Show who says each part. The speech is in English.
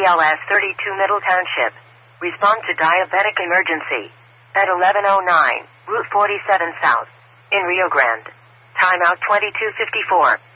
Speaker 1: BLS 32 Middle Township. Respond to diabetic emergency. At 11:09, Route 47 South. In Rio Grande. Timeout 22:54.